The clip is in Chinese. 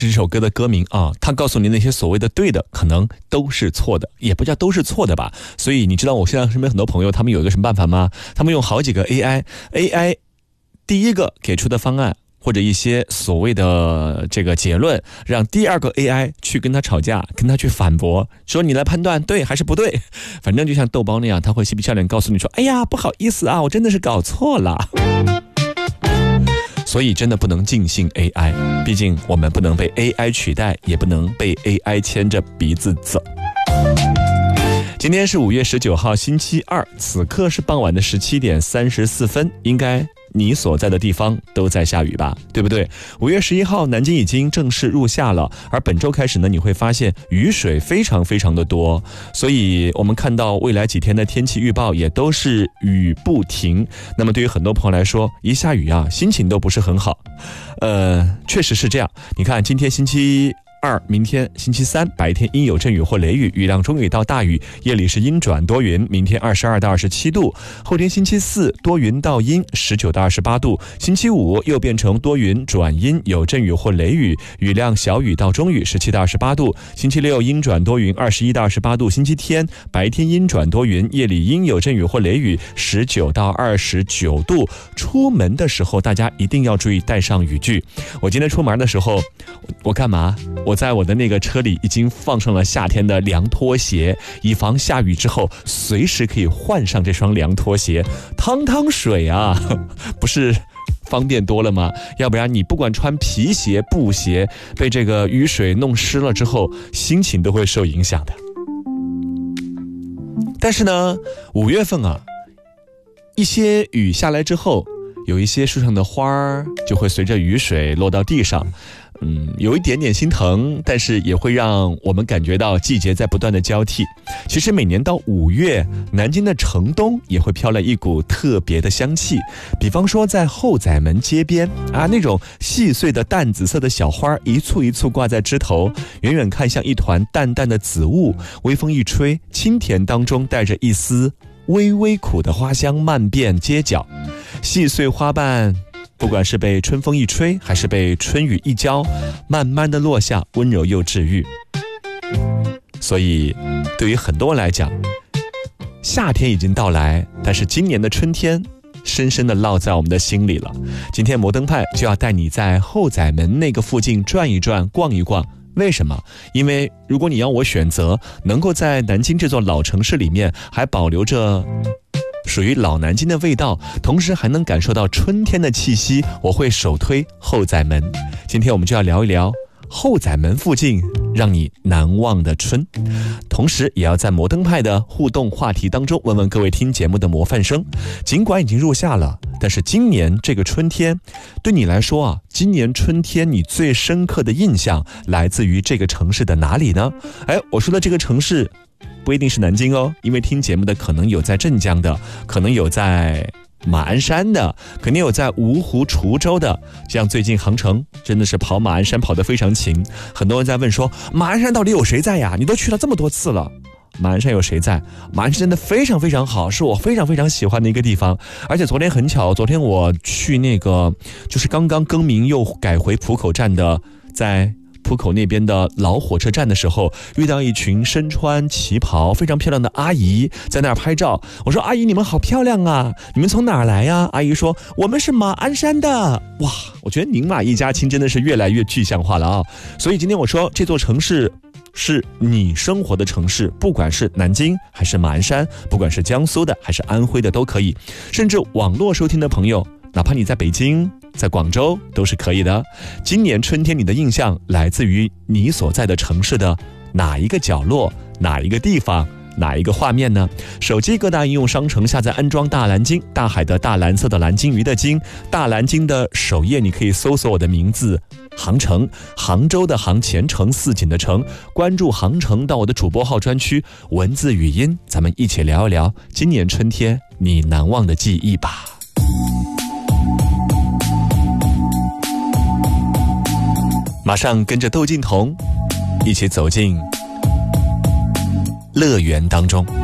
这首歌的歌名啊，它告诉你那些所谓的对的可能都是错的，也不叫都是错的吧。所以你知道我现在身边很多朋友他们有一个什么办法吗？他们用好几个 AI 第一个给出的方案或者一些所谓的这个结论，让第二个 AI 去跟他吵架，跟他去反驳，说你来判断对还是不对。反正就像豆包那样，他会嬉皮笑脸告诉你说，哎呀不好意思啊，我真的是搞错了。所以真的不能尽信 AI， 毕竟我们不能被 AI 取代，也不能被 AI 牵着鼻子走。今天是5月19号星期二，此刻是傍晚的17点34分，应该你所在的地方都在下雨吧，对不对？5月11号南京已经正式入夏了，而本周开始呢，你会发现雨水非常非常的多，所以我们看到未来几天的天气预报也都是雨不停。那么对于很多朋友来说，一下雨啊，心情都不是很好。确实是这样。你看今天星期二，明天星期三白天阴有阵雨或雷雨，雨量中雨到大雨，夜里是阴转多云，明天22到27度，后天星期四多云到阴，19到28度，星期五又变成多云转阴，有阵雨或雷雨，雨量小雨到中雨，17到28度，星期六阴转多云，21到28度，星期天白天阴转多云，夜里阴有阵雨或雷雨，19到29度。出门的时候大家一定要注意带上雨具。我今天出门的时候我干嘛？我在我的那个车里已经放上了夏天的凉拖鞋，以防下雨之后随时可以换上这双凉拖鞋。汤水啊，不是方便多了吗？要不然你不管穿皮鞋布鞋，被这个雨水弄湿了之后，心情都会受影响的。但是呢，5月份啊，一些雨下来之后，有一些树上的花儿就会随着雨水落到地上，有一点点心疼，但是也会让我们感觉到季节在不断的交替。其实每年到5月，南京的城东也会飘来一股特别的香气，比方说在后宰门街边啊，那种细碎的淡紫色的小花一簇一簇挂在枝头，远远看像一团淡淡的紫雾，微风一吹，清甜当中带着一丝微微苦的花香漫遍街角，细碎花瓣不管是被春风一吹，还是被春雨一浇，慢慢的落下，温柔又治愈。所以对于很多人来讲，夏天已经到来，但是今年的春天深深的烙在我们的心里了。今天摩登派就要带你在后宰门那个附近转一转，逛一逛。为什么？因为如果你要我选择，能够在南京这座老城市里面还保留着属于老南京的味道，同时还能感受到春天的气息，我会首推后宰门。今天我们就要聊一聊后宰门附近让你难忘的春，同时也要在摩登派的互动话题当中问问各位听节目的模范生，尽管已经入夏了，但是今年这个春天对你来说啊，今年春天你最深刻的印象来自于这个城市的哪里呢？我说的这个城市不一定是南京哦，因为听节目的可能有在镇江的，可能有在马鞍山的，肯定有在芜湖滁州的。像最近航程真的是跑马鞍山跑得非常勤，很多人在问说马鞍山到底有谁在呀？你都去了这么多次了，马鞍山有谁在？马鞍山真的非常非常好，是我非常非常喜欢的一个地方。而且昨天很巧，昨天我去那个就是刚刚更名又改回浦口站的，在浦口那边的老火车站的时候，遇到一群身穿旗袍非常漂亮的阿姨在那儿拍照。我说阿姨你们好漂亮啊，你们从哪儿来呀？阿姨说我们是马鞍山的。哇，我觉得宁马一家亲真的是越来越具象化了啊！所以今天我说这座城市是你生活的城市，不管是南京还是马鞍山，不管是江苏的还是安徽的都可以，甚至网络收听的朋友，哪怕你在北京在广州都是可以的。今年春天你的印象来自于你所在的城市的哪一个角落，哪一个地方，哪一个画面呢？手机各大应用商城下载安装大蓝鲸，大海的大，蓝色的蓝，鲸鱼的鲸，大蓝鲸的首页你可以搜索我的名字航程，杭州的杭，前程似锦的程，关注航程到我的主播号专区，文字语音，咱们一起聊一聊今年春天你难忘的记忆吧。马上跟着窦靖童一起走进乐园当中。